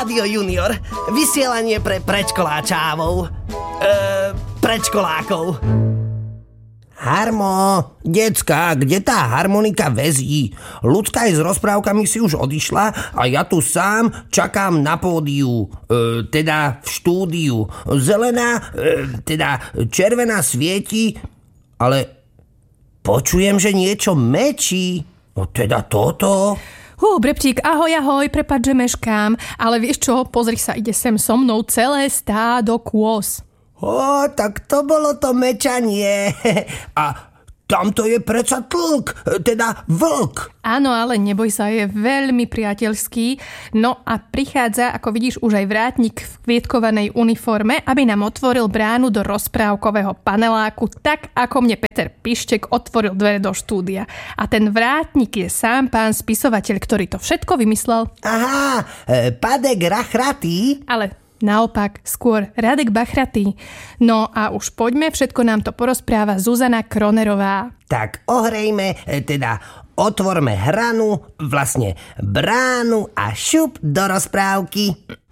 Rádio Junior. Vysielanie pre predškoláčávov. Predškolákov. Harmo, decka, kde tá harmonika väzí? Ľudská aj s rozprávkami si už odišla a ja tu sám čakám na pódiu, teda v štúdiu. Zelená, teda červená svieti, ale počujem, že niečo mečí. No teda toto... Breptík, ahoj, prepáč, že meškám, ale vieš čo, pozri sa, ide sem so mnou celé stádo kôz. Tak to bolo to mečanie. A tamto je predsa tlk, teda vlk. Áno, ale neboj sa, je veľmi priateľský. No a prichádza, ako vidíš, už aj vrátnik v kvietkovanej uniforme, aby nám otvoril bránu do rozprávkového paneláku, tak ako mne Peter Pištek otvoril dvere do štúdia. A ten vrátnik je sám pán spisovateľ, ktorý to všetko vymyslel. Aha, Padek Rachratý. Ale naopak, skôr Radek Bachratý. No a už poďme, všetko nám to porozpráva Zuzana Kronerová. Tak ohrejme, teda otvorme hranu, vlastne bránu a šup do rozprávky.